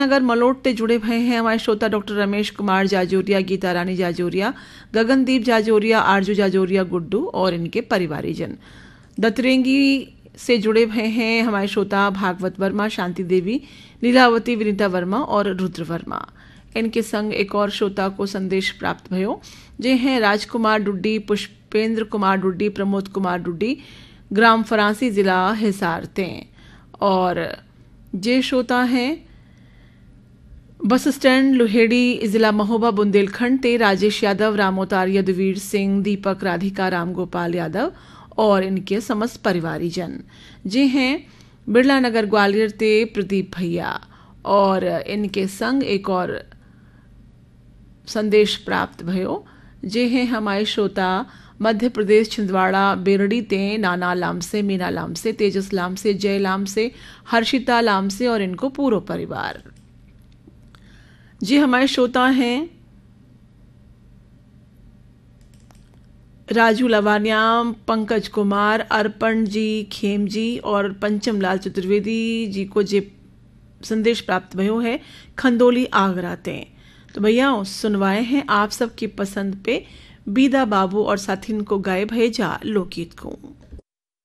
नगर मलोट ते जुड़े भए हैं हमारे श्रोता डॉक्टर रमेश कुमार जाजोरिया, गीता रानी जाजोरिया, गगनदीप जाजोरिया, आरजू जाजोरिया गुड्डू और इनके परिवारीजन। दतरेंगी से जुड़े भए हैं हमारे श्रोता भागवत वर्मा, शांति देवी, लीलावती, विनीता वर्मा और रुद्र वर्मा। इनके संग एक और श्रोता को संदेश प्राप्त भयो जे हैं राजकुमार डुड्डी, पुष्पेंद्र कुमार डुड्डी, प्रमोद कुमार डुड्डी, ग्राम फरांसी जिला हिसार ते। और जे श्रोता हैं बस स्टैंड लुहेड़ी जिला महोबा बुंदेलखंड ते राजेश यादव, रामोतार, यदुवीर सिंह, दीपक, राधिका, रामगोपाल यादव और इनके समस्त परिवारीजन। जे हैं बिरला नगर ग्वालियर ते प्रदीप भैया। और इनके संग एक और संदेश प्राप्त भयो जे हैं हमारे श्रोता मध्य प्रदेश छिंदवाड़ा बेरड़ी ते नाना लामसे, मीना लामसे, तेजस लामसे, जय लामसे, हर्षिता लामसे और इनको पूरा परिवार। जी हमारे श्रोता हैं राजू लवानियाम, पंकज कुमार, अर्पण जी, खेम जी और पंचम लाल चतुर्वेदी जी को जे संदेश प्राप्त भयो है खंदोली आगरा ते। तो भैया सुनवाए हैं आप सबकी पसंद पे बीदा बाबू और साथिन को गाए भये जा लोकगीत को।